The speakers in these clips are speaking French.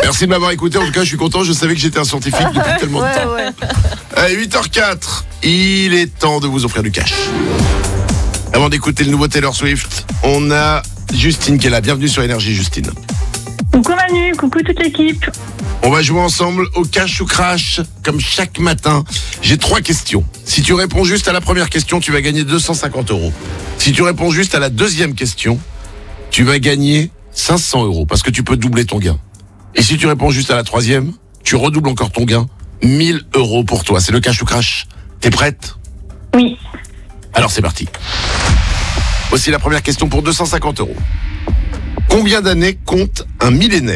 Merci de m'avoir écouté. En tout cas, je suis content. Je savais que j'étais un scientifique depuis tellement de temps. Ouais. Allez, 8h04. Il est temps de vous offrir du cash. Avant d'écouter le nouveau Taylor Swift, on a Justine qui est là. Bienvenue sur Énergie, Justine. Coucou Manu, coucou toute l'équipe. On va jouer ensemble au cash ou crash, comme chaque matin. J'ai 3 questions. Si tu réponds juste à la première question, tu vas gagner 250 €. Si tu réponds juste à la deuxième question, tu vas gagner 500 €, parce que tu peux doubler ton gain. Et si tu réponds juste à la troisième, tu redoubles encore ton gain. 1000 € pour toi. C'est le cash ou crash. T'es prête ? Oui. Alors c'est parti. Voici la première question pour 250 €. Combien d'années compte un millénaire ?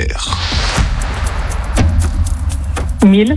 1000.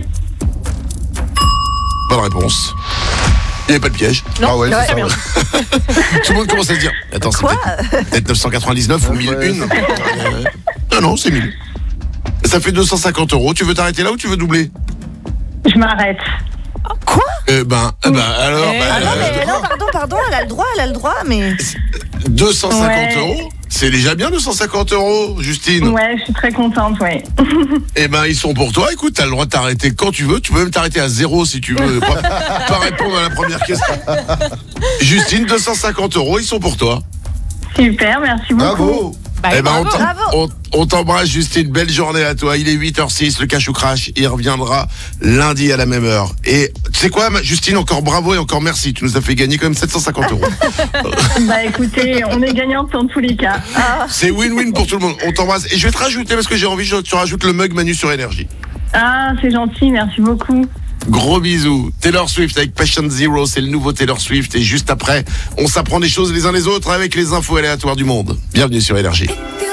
Bonne réponse. Il n'y avait pas de piège. Non, Ah ouais, c'est ça. bien. Tout le monde commence à se dire, attends, c'est Quoi peut-être 999 ou 1001. Non, c'est 1000. Ça fait 250 €. Tu veux t'arrêter là ou tu veux doubler ? Je m'arrête. Quoi Alors, Ah non, mais non, pardon, elle a le droit, mais... 250 Ouais. €, c'est déjà bien 250 €, Justine. Ouais, je suis très contente, ouais. Ils sont pour toi. Écoute, t'as le droit de t'arrêter quand tu veux. Tu peux même t'arrêter à 0 si tu veux. Pas répondre à la première question. Justine, 250 €, ils sont pour toi. Super, merci beaucoup. Bravo. On t'embrasse, Justine. Belle journée à toi. Il est 8h06, le cash ou crash. Il reviendra lundi à la même heure. Et tu sais quoi, Justine, encore bravo et encore merci. Tu nous as fait gagner quand même 750 €. Bah écoutez, on est gagnante dans tous les cas. C'est win-win pour tout le monde. On t'embrasse. Et je vais te rajouter, parce que j'ai envie que tu rajoutes le mug Manu sur Énergie. Ah, c'est gentil, merci beaucoup. Gros bisous. Taylor Swift avec Patient Zero, c'est le nouveau Taylor Swift. Et juste après, on s'apprend des choses les uns les autres avec les infos aléatoires du monde. Bienvenue sur Énergie.